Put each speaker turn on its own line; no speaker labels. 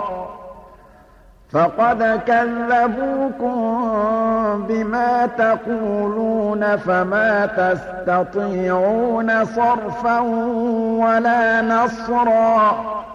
فقد كذبوكم بما تقولون فما تستطيعون صرفا ولا نصرا